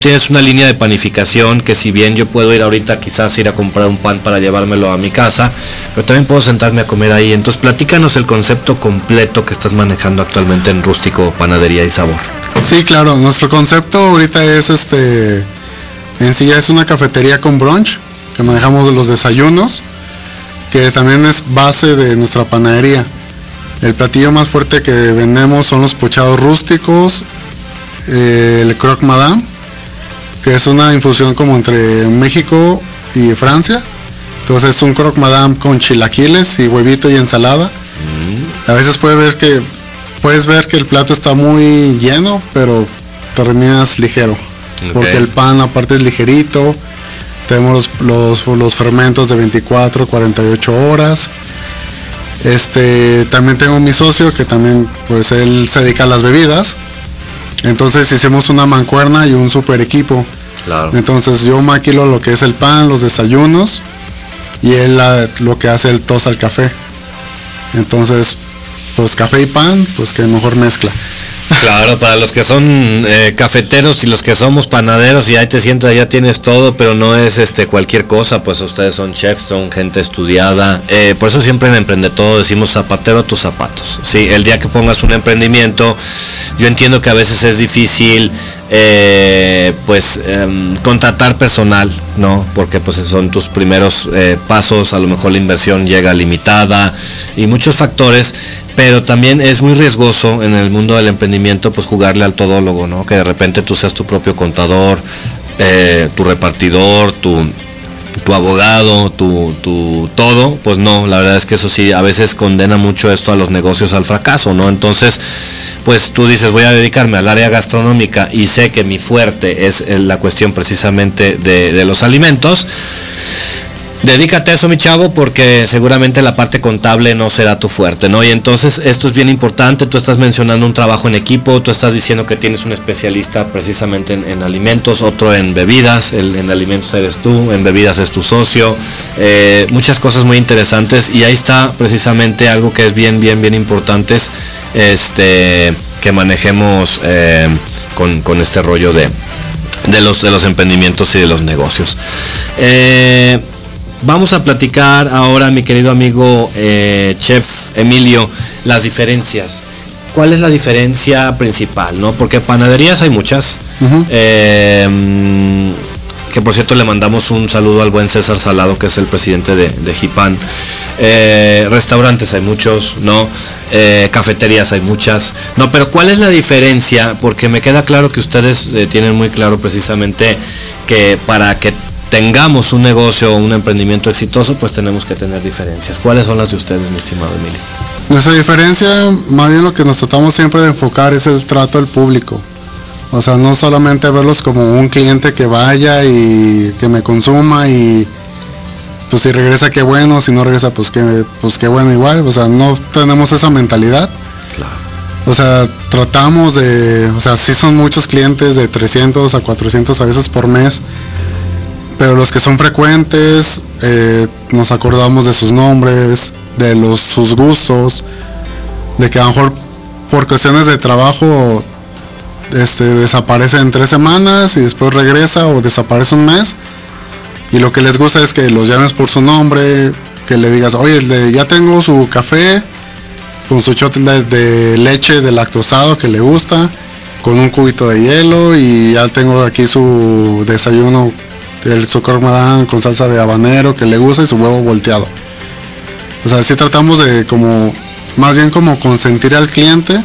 Tienes una línea de panificación que, si bien yo puedo ir ahorita quizás ir a comprar un pan para llevármelo a mi casa, pero también puedo sentarme a comer ahí. Entonces platícanos el concepto completo que estás manejando actualmente en Rústico Panadería y Sabor. Sí, claro, nuestro concepto ahorita es en sí ya es una cafetería con brunch, que manejamos los desayunos, que también es base de nuestra panadería. El platillo más fuerte que vendemos son los pochados rústicos, el croque madame, que es una infusión como entre México y Francia. Entonces es un croque madame con chilaquiles y huevito y ensalada. A veces puedes ver que el plato está muy lleno, pero terminas ligero, porque el pan aparte es ligerito. Tenemos los fermentos de 24, 48 horas. También tengo mi socio que también pues él se dedica a las bebidas. Entonces hicimos una mancuerna y un super equipo. Claro. Entonces yo maquilo lo que es el pan, los desayunos, y él lo que hace el toast al café. Entonces, pues café y pan, pues que mejor mezcla. Claro, para los que son cafeteros y los que somos panaderos y ahí te sientas, ya tienes todo, pero no es cualquier cosa, pues ustedes son chefs, son gente estudiada. Por eso siempre en Emprende Todo decimos zapatero a tus zapatos. Sí, el día que pongas un emprendimiento, yo entiendo que a veces es difícil contratar personal, ¿no? Porque pues son tus primeros pasos, a lo mejor la inversión llega limitada y muchos factores, pero también es muy riesgoso en el mundo del emprendimiento pues jugarle al todólogo, ¿no? Que de repente tú seas tu propio contador, tu repartidor, tu abogado, tu todo. Pues no, la verdad es que eso sí, a veces condena mucho esto a los negocios al fracaso, ¿no? Entonces, pues tú dices, voy a dedicarme al área gastronómica y sé que mi fuerte es la cuestión precisamente de los alimentos. Dedícate a eso, mi chavo, porque seguramente la parte contable no será tu fuerte, ¿no? Y entonces esto es bien importante. Tú estás mencionando un trabajo en equipo, tú estás diciendo que tienes un especialista precisamente en alimentos, otro en bebidas, en alimentos eres tú, en bebidas es tu socio, muchas cosas muy interesantes, y ahí está precisamente algo que es bien importante, que manejemos con este rollo de los emprendimientos y de los negocios. Vamos a platicar ahora, mi querido amigo chef Emilio, las diferencias. ¿Cuál es la diferencia principal, no? Porque panaderías hay muchas. Uh-huh. Que por cierto le mandamos un saludo al buen César Salado, que es el presidente de Jipan. Restaurantes hay muchos, ¿no? Cafeterías hay muchas, no, pero ¿cuál es la diferencia? Porque me queda claro que ustedes tienen muy claro precisamente que para que tengamos un negocio o un emprendimiento exitoso, pues tenemos que tener diferencias. ¿Cuáles son las de ustedes, mi estimado Emilio? Nuestra diferencia, más bien lo que nos tratamos siempre de enfocar es el trato al público. O sea, no solamente verlos como un cliente que vaya y que me consuma y pues si regresa qué bueno, si no regresa pues qué bueno igual. O sea, no tenemos esa mentalidad. Claro. O sea, tratamos sí son muchos clientes de 300 a 400 a veces por mes, pero los que son frecuentes, nos acordamos de sus nombres, de sus gustos, de que a lo mejor por cuestiones de trabajo desaparece en 3 semanas y después regresa, o desaparece un mes, y lo que les gusta es que los llames por su nombre, que le digas, oye, ya tengo su café con su shot de leche de lactosado que le gusta, con un cubito de hielo, y ya tengo aquí su desayuno, su croque madame con salsa de habanero que le gusta y su huevo volteado. O sea, sí tratamos de más bien consentir al cliente,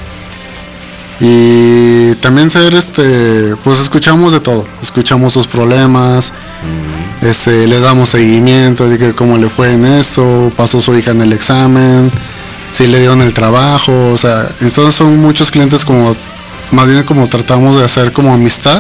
y también ser pues escuchamos de todo, escuchamos sus problemas, le damos seguimiento de que cómo le fue en esto, pasó su hija en el examen, si le dieron el trabajo. O sea, entonces son muchos clientes más bien tratamos de hacer amistad.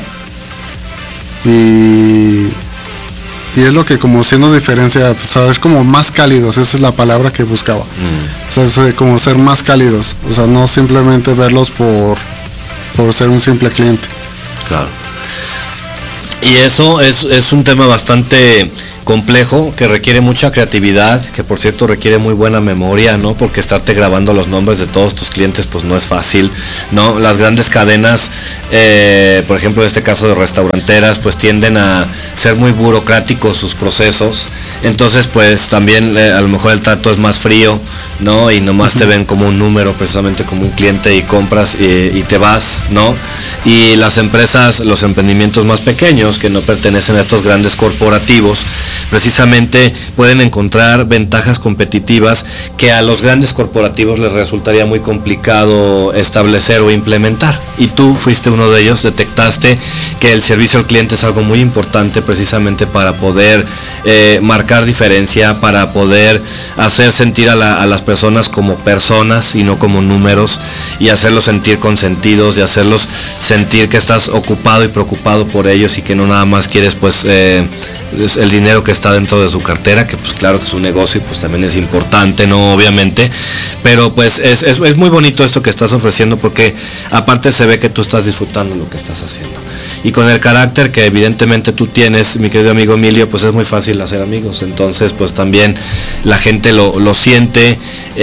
Y es lo que sí nos diferencia, pues, saber más cálidos, esa es la palabra que buscaba. O sea, es ser más cálidos, o sea, no simplemente verlos por ser un simple cliente. Claro. Y eso es un tema bastante complejo, que requiere mucha creatividad, que por cierto requiere muy buena memoria, ¿no? Porque estarte grabando los nombres de todos tus clientes pues no es fácil, ¿no? Las grandes cadenas por ejemplo en este caso de restauranteras, pues tienden a ser muy burocráticos sus procesos, entonces pues también a lo mejor el trato es más frío, ¿no? Y nomás te ven como un número, precisamente como un cliente, y compras y te vas, ¿no? Y las empresas, los emprendimientos más pequeños que no pertenecen a estos grandes corporativos, precisamente pueden encontrar ventajas competitivas que a los grandes corporativos les resultaría muy complicado establecer o implementar. Y tú fuiste uno de ellos, detectaste que el servicio al cliente es algo muy importante precisamente para poder marcar diferencia, para poder hacer sentir a las personas como personas y no como números, y hacerlos sentir consentidos y hacerlos sentir que estás ocupado y preocupado por ellos y que no nada más quieres pues el dinero que está dentro de su cartera, que pues claro que es un negocio y pues también es importante, ¿no? Obviamente, pero pues es muy bonito esto que estás ofreciendo, porque aparte se ve que tú estás disfrutando lo que estás haciendo, y con el carácter que evidentemente tú tienes, mi querido amigo Emilio, pues es muy fácil hacer amigos. Entonces pues también la gente lo siente,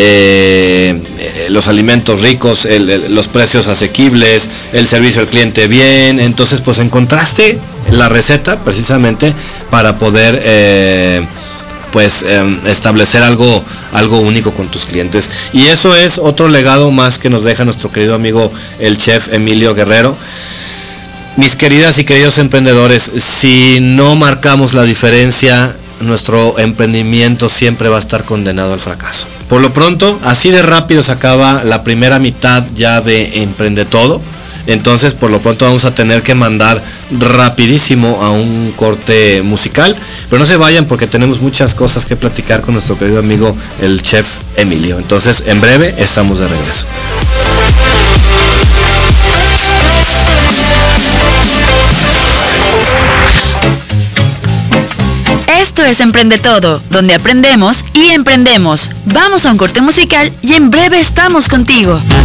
los alimentos ricos, los precios asequibles, el servicio al cliente bien. Entonces pues encontraste la receta precisamente para poder establecer algo único con tus clientes, y eso es otro legado más que nos deja nuestro querido amigo el chef Emilio Guerrero. Mis queridas y queridos emprendedores, si no marcamos la diferencia, nuestro emprendimiento siempre va a estar condenado al fracaso. Por lo pronto, así de rápido se acaba la primera mitad ya de Emprende Todo. Entonces por lo pronto vamos a tener que mandar rapidísimo a un corte musical, pero no se vayan porque tenemos muchas cosas que platicar con nuestro querido amigo el chef Emilio. Entonces en breve estamos de regreso. Esto es Emprende Todo, donde aprendemos y emprendemos. Vamos a un corte musical y en breve estamos contigo.